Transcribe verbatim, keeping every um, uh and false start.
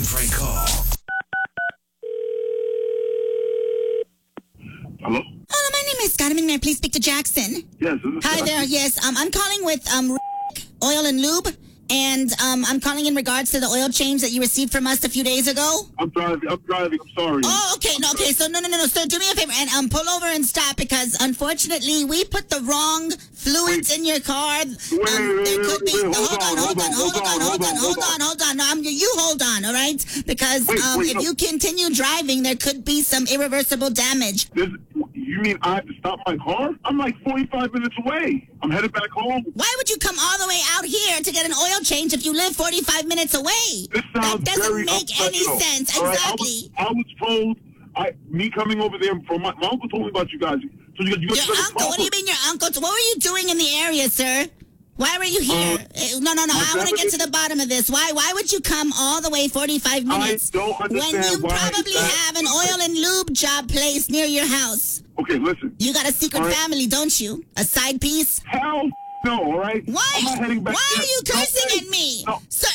prank call. Hello? Hello, my name is Carmen. May I please speak to Jackson? Yes. This is Hi Jackson. there. Yes, um, I'm calling with um Oil and Lube, and um, I'm calling in regards to the oil change that you received from us a few days ago. I'm driving. I'm driving. I'm sorry. Oh, okay. No, okay. So no, no, no, no. So do me a favor and um, pull over and stop because unfortunately we put the wrong fluids in your car. Um, wait, wait, there wait, could be. wait, no, hold hold on, hold on, hold on, hold on, hold on, hold on. No, I'm you. Hold on, all right? Because Wait, um, wait, if no. you continue driving, there could be some irreversible damage. This, you mean I have to stop my car? I'm like forty-five minutes away. I'm headed back home. Why would you come all the way out here to get an oil change if you live forty-five minutes away? This That sounds doesn't very make any unprofessional. sense. All right, Exactly. I, was, I was told, I me coming over there from my, my uncle told me about you guys. So you, you, you Your guys uncle? What do you mean your uncle? What were you doing in the area, sir? Why were you here? Uh, Eh, no, no, no. my I want to get family- to the bottom of this. Why Why would you come all the way forty-five minutes don't when understand you why probably that- have an oil and lube job place near your house? Okay, listen. You got a secret All right. family, don't you? A side piece? Hell no, all right? Why? I'm not heading back Why there. are you No, cursing wait. at me? No. Sir,